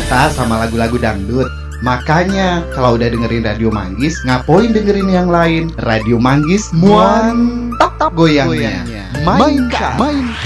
terbiasa sama lagu-lagu dangdut. Makanya kalau udah dengerin Radio Manggis, ngapain dengerin yang lain? Radio Manggis mantap goyangnya. Mainkan.